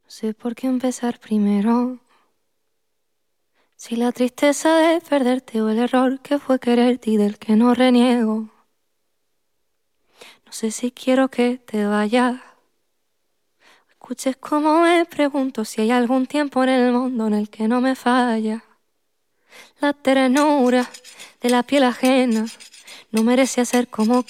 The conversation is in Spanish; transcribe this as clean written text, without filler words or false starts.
sé por qué empezar primero. Si la tristeza de perderte o el error que fue quererte y del que no reniego. No sé si quiero que te vayas. Escuches cómo me pregunto si hay algún tiempo en el mundo en el que no me falla. La ternura de la piel ajena no merece ser como